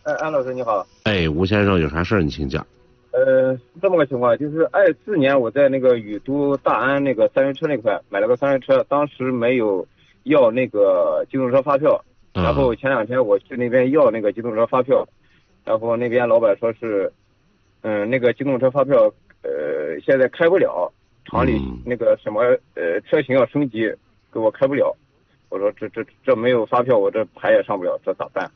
哎，安老师你好。 哎，吴先生有啥事儿你请讲。 这么个情况，就是24年我在那个宇都大安那个三轮车那块买了个三轮车，当时没有要那个机动车发票，然后前2天我去那边要那个机动车发票，然后那边老板说是，那个机动车发票现在开不了，厂里那个什么车型要升级，给我开不了。我说这没有发票，我这牌也上不了，这咋办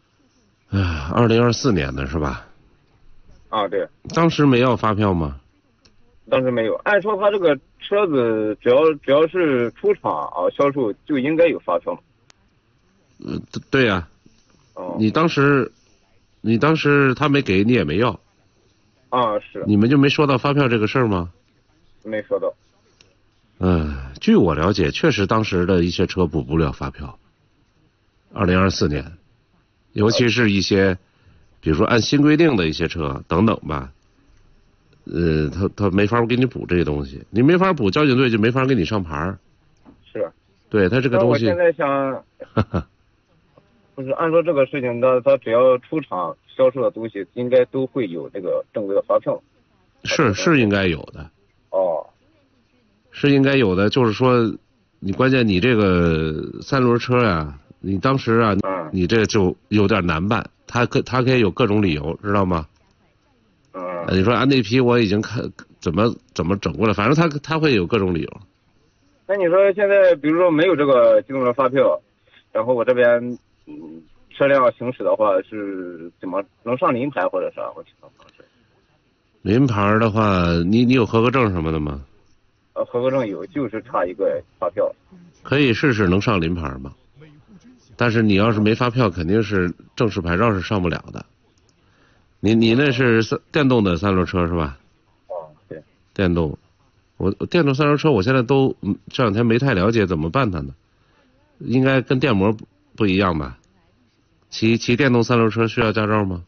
？2024年的是吧？ 啊，对。 当时没要发票吗？ 当时没有。按说他这个车子只要是出厂啊销售就应该有发票。 对呀。你当时他没给你也没要。 啊，是。 你们就没说到发票这个事儿吗？ 没说到。 据我了解，确实当时的一些车补不了发票。2024年，尤其是一些，比如说按新规定的一些车等等吧，他没法给你补这些东西，你没法补，交警队就没法给你上牌。 是。 对他这个东西。 我现在想，不是按说这个事情，他只要出厂销售的东西，应该都会有这个正规的发票。 是应该有的。 哦。是应该有的，就是说，关键你这个三轮车呀，你当时啊，你这就有点难办，他可以有各种理由，知道吗？你说那批我已经看怎么整过来，反正他会有各种理由。 那你说现在比如说没有这个机动车发票，然后我这边车辆行驶的话是怎么能上临牌或者啥？我情况方式。 临牌的话，你有合格证什么的吗？ 合格证有，就是差一个发票。 可以试试能上临牌吗？但是你要是没发票，肯定是正式牌照是上不了的。你那是电动的三轮车是吧？ 对。 电动，我电动三轮车我现在都这2天没太了解怎么办它呢？应该跟电摩不一样吧？骑电动三轮车需要驾照吗？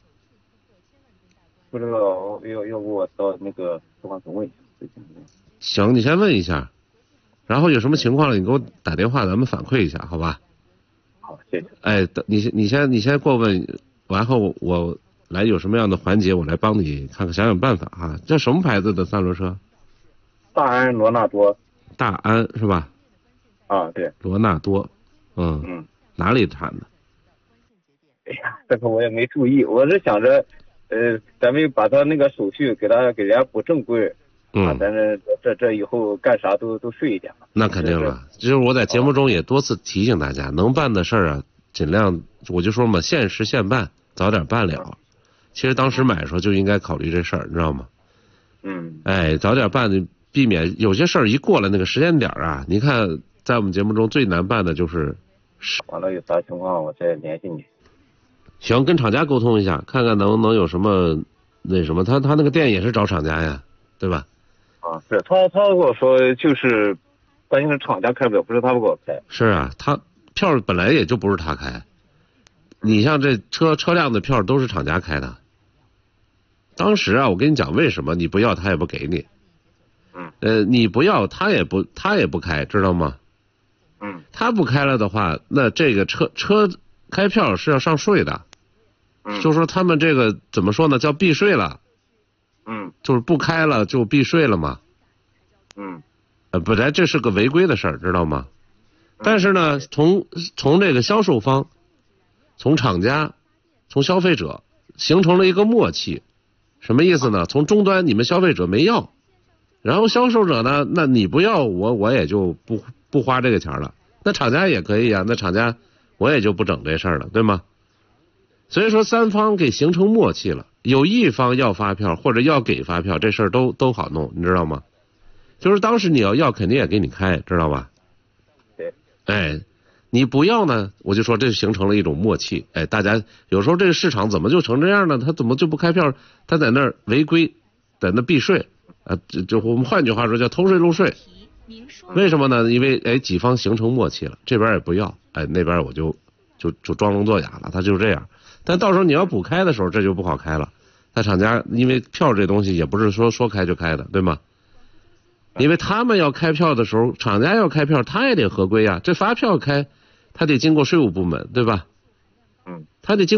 不知道，要不我到那个车管所问一下。 行，你先问一下，然后有什么情况了，你给我打电话，咱们反馈一下，好吧？ 好，谢谢。 哎，你先过问，完后我来有什么样的环节，我来帮你看想办法啊。这什么牌子的三轮车？ 大安罗纳多。 大安是吧？ 啊，对。 罗纳多，哪里产的？ 哎呀，这个我也没注意，我是想着，咱们把他那个手续给人家补正规。咱这以后干啥都顺一点嘛。 那肯定了，就是我在节目中也多次提醒大家，能办的事儿啊，尽量我就说嘛，现实现办，早点办了。其实当时买的时候就应该考虑这事儿，你知道吗？早点办，避免有些事儿一过了那个时间点啊。你看，在我们节目中最难办的就是。 完了有啥情况我再联系你。 行，跟厂家沟通一下，看看能有什么那什么，他那个店也是找厂家呀，对吧？ 是他跟我说就是关键是厂家开不了，不是他不给我开。 是啊，他票本来也就不是他开，你像这车辆的票都是厂家开的。当时啊，我跟你讲为什么你不要他也不给你。你不要他也不开，知道吗？他不开了的话，那这个车开票是要上税的。就说他们这个怎么说呢，叫避税了。就是不开了就避税了嘛。本来这是个违规的事儿，知道吗？但是呢，从这个销售方，从厂家，从消费者形成了一个默契。什么意思呢？从终端你们消费者没要，然后销售者呢，那你不要我也就不花这个钱了。那厂家也可以啊，那厂家我也就不整这事儿了，对吗？所以说三方给形成默契了，有一方要发票或者要给发票，这事儿都好弄，你知道吗？就是当时你要肯定也给你开，知道吧？ 对。 你不要呢，我就说这形成了一种默契。大家有时候这个市场怎么就成这样呢？他怎么就不开票？他在那儿违规，在那避税就我们换句话说叫偷税漏税。为什么呢？因为几方形成默契了，这边也不要，那边我就装聋作哑了，他就是这样。但到时候你要补开的时候，这就不好开了。他厂家因为票这东西也不是说开就开的，对吗？因为他们要开票的时候，厂家要开票，他也得合规啊。这发票开，他得经过税务部门，对吧？他得经